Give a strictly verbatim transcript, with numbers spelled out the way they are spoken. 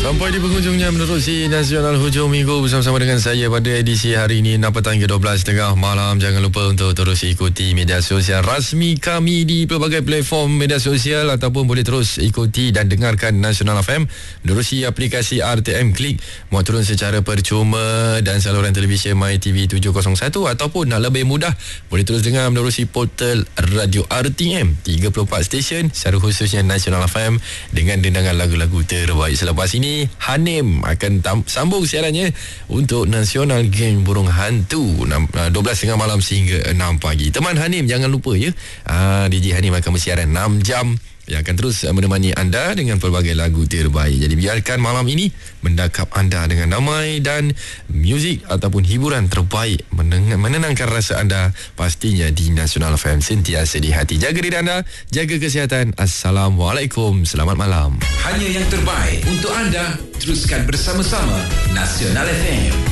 Sampai di penghujungnya menerusi Nasional Hujung Minggu bersama-sama dengan saya pada edisi hari ini enam petang hingga dua belas tiga puluh malam. Jangan lupa untuk terus ikuti media sosial rasmi kami di pelbagai platform media sosial ataupun boleh terus ikuti dan dengarkan Nasional F M menerusi aplikasi R T M Klik, muat turun secara percuma, dan saluran televisyen My T V tujuh kosong satu, ataupun nak lebih mudah boleh terus dengar menerusi portal radio R T M tiga puluh empat stesen secara khususnya Nasional F M dengan dendangan lagu-lagu terbaik. Selepas ini Hanim akan tam- sambung siarannya untuk Nasional Geng Burung Hantu dua belas tiga puluh malam sehingga enam pagi. Teman Hanim jangan lupa ya, aa, D J Hanim akan bersiaran enam jam yang akan terus menemani anda dengan pelbagai lagu terbaik. Jadi biarkan malam ini mendakap anda dengan damai dan muzik ataupun hiburan terbaik, meneng- menenangkan rasa anda pastinya di Nasional F M. Sentiasa di hati. Jaga diri anda, jaga kesihatan. Assalamualaikum, selamat malam. Hanya yang terbaik untuk anda. Teruskan bersama-sama Nasional F M.